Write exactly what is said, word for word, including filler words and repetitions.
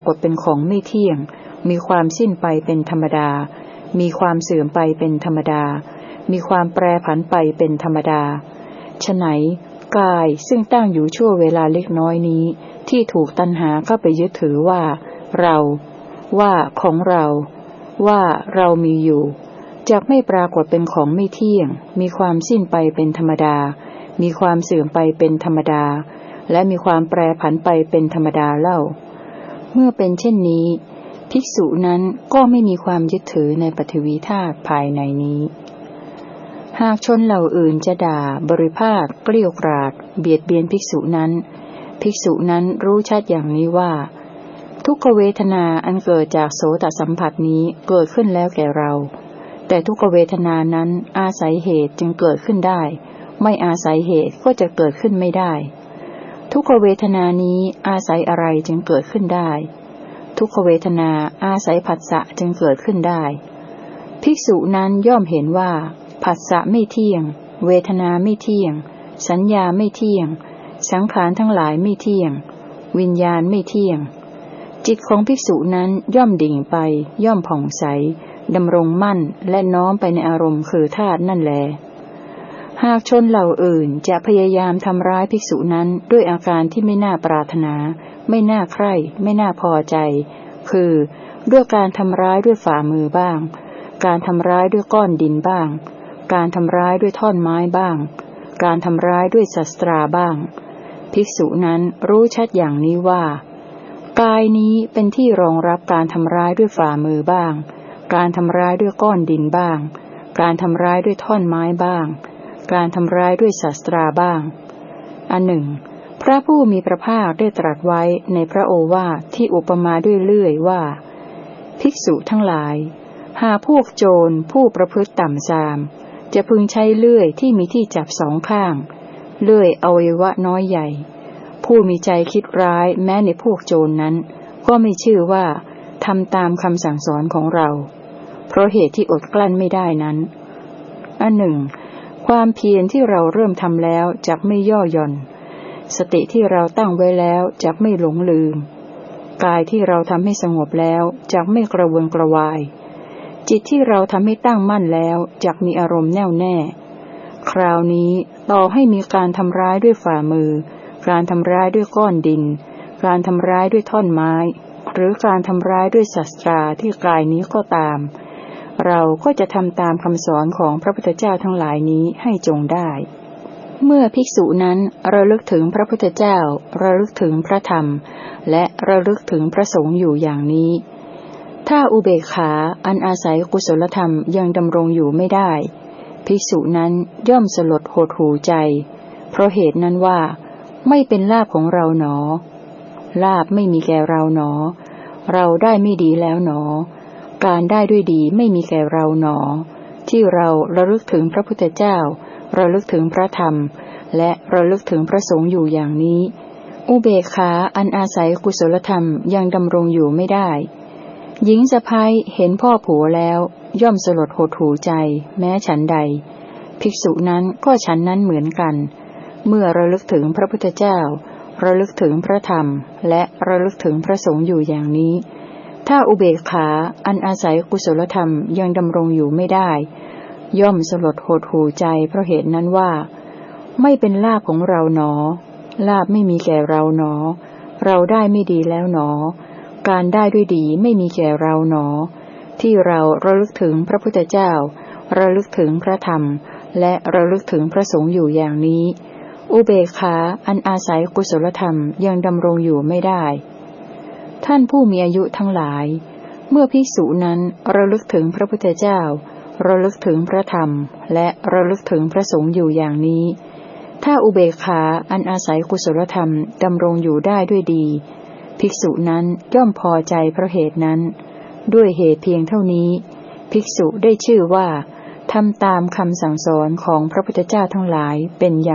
ากฏเป็นของไม่เที่ยงมีความสิ้นไปเป็นธรรมดามีความเสื่อมไปเป็นธรรมดามีความแปรผันไปเป็นธรรมดาฉะไหนกายซึ่งตั้งอยู่ชั่วเวลาเล็กน้อยนี้ที่ถูกตัณหาเข้าไปยึดถือว่าเราว่าของเราว่าเรามีอยู่จักไม่ปรากฏเป็นของไม่เที่ยงมีความสิ้นไปเป็นธรรมดามีความเสื่อมไปเป็นธรรมดาและมีความแปรผันไปเป็นธรรมดาเล่าเมื่อเป็นเช่นนี้ภิกษุนั้นก็ไม่มีความยึดถือในปฐวีธาตุภายในนี้หากชนเหล่าอื่นจะด่าบริภาคเกลี้ยกราดเบียดเบียนภิกษุนั้นภิกษุนั้นรู้ชัดอย่างนี้ว่าทุกขเวทนาอันเกิดจากโสตสัมผัสนี้เกิดขึ้นแล้วแก่เราแต่ทุกขเวทนานั้นอาศัยเหตุจึงเกิดขึ้นได้ไม่อาศัยเหตุก็จะเกิดขึ้นไม่ได้ทุกขเวทนานี้อาศัยอะไรจึงเกิดขึ้นได้ทุกขเวทนาอาศัยผัสสะจึงเกิดขึ้นได้ภิกษุนั้นย่อมเห็นว่าผัสสะไม่เที่ยงเวทนาไม่เที่ยงสัญญาไม่เที่ยงสังขารทั้งหลายไม่เที่ยงวิญญาณไม่เที่ยงจิตของภิกษุนั้นย่อมดิ่งไปย่อมผ่องใสดำรงมั่นและน้อมไปในอารมณ์คือธาตุนั่นแลหากชนเหล่าอื่นจะพยายามทำร้ายภิกษุนั้นด้วยอาการที่ไม่น่าปรารถนาไม่น่าใคร่ไม่น่าพอใจคือด้วยการทำร้ายด้วยฝ่ามือบ้างการทำร้ายด้วยก้อนดินบ้างการทำร้ายด้วยท่อนไม้บ้างการทำร้ายด้วยศัตราบ้างภิกษุนั้นรู้ชัดอย่างนี้ว่ากายนี้เป็นที่รองรับการทำร้ายด้วยฝ่ามือบ้างการทำร้ายด้วยก้อนดินบ้างการทำร้ายด้วยท่อนไม้บ้างการทำร้ายด้วยศัตราบ้างอันหนึ่งพระผู้มีพระภาคได้ตรัสไว้ในพระโอวาทที่อุปมาด้วยเลื่อยว่าภิกษุทั้งหลายหาพวกโจรผู้ประพฤติต่ำทรามจะพึงใช้เลื่อยที่มีที่จับสองข้างเลื่อยอวัยวะน้อยใหญ่ผู้มีใจคิดร้ายแม้ในพวกโจรนั้นก็ไม่ชื่อว่าทำตามคำสั่งสอนของเราเพราะเหตุที่อดกลั้นไม่ได้นั้นอันหนึ่งความเพียรที่เราเริ่มทำแล้วจักไม่ย่อหย่อนสติที่เราตั้งไว้แล้วจักไม่หลงลืมกายที่เราทำให้สงบแล้วจักไม่กระวนกระวายจิตที่เราทำให้ตั้งมั่นแล้วจักมีอารมณ์แน่วแน่คราวนี้ต่อให้มีการทำร้ายด้วยฝ่ามือการทำร้ายด้วยก้อนดินการทำร้ายด้วยท่อนไม้หรือการทำร้ายด้วยศัตราที่กายนี้ก็ตามเราก็จะทำตามคำสอนของพระพุทธเจ้าทั้งหลายนี้ให้จงได้เมื่อภิกษุนั้นระลึกถึงพระพุทธเจ้าระลึกถึงพระธรรมและระลึกถึงพระสงฆ์อยู่อย่างนี้ถ้าอุเบกขาอันอาศัยกุศลธรรมยังดำรงอยู่ไม่ได้ภิกษุนั้นย่อมสลดหดหู่ใจเพราะเหตุนั้นว่าไม่เป็นลาภของเราหนอลาภไม่มีแก่เราหนอเราได้ไม่ดีแล้วหนอการได้ด้วยดีไม่มีแก่เราหนอที่เราระลึกถึงพระพุทธเจ้าระลึกถึงพระธรรมและระลึกถึงพระสงฆ์อยู่อย่างนี้อุเบกขาอันอาศัยกุศลธรรมยังดำรงอยู่ไม่ได้หญิงสะใภ้เห็นพ่อผัวแล้วย่อมสลดหดหู่ใจแม้ฉันใดภิกษุนั้นก็ฉันนั้นเหมือนกันเมื่อระลึกถึงพระพุทธเจ้าระลึกถึงพระธรรมและระลึกถึงพระสงฆ์อยู่อย่างนี้ถ้าอุเบกขาอันอาศัยกุศลธรรมยังดำรงอยู่ไม่ได้ย่อมสลดหดหู่ใจเพราะเหตุนั้นว่าไม่เป็นลาภของเราหนอลาภไม่มีแก่เราหนอเราได้ไม่ดีแล้วหนอการได้ด้วยดีไม่มีแก่เราหนอที่เราระลึกถึงพระพุทธเจ้าระลึกถึงพระธรรมและระลึกถึงพระสงฆ์อยู่อย่างนี้อุเบกขาอันอาศัยกุศลธรรมยังดำรงอยู่ไม่ได้ท่านผู้มีอายุทั้งหลายเมื่อภิกษุนั้นระลึกถึงพระพุทธเจ้าระลึกถึงพระธรรมและระลึกถึงพระสงฆ์อยู่อย่างนี้ถ้าอุเบกขาอันอาศัยกุศลธรรมดำรงอยู่ได้ด้วยดีภิกษุนั้นย่อมพอใจเพราะเหตุนั้นด้วยเหตุเพียงเท่านี้ภิกษุได้ชื่อว่าทำตามคำสั่งสอนของพระพุทธเจ้าทั้งหลายเป็นอย่าง